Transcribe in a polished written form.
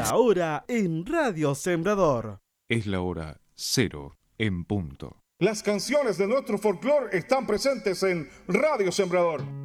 La hora en Radio Sembrador. Es la hora 0 en punto. Las canciones de nuestro folclore están presentes en Radio Sembrador.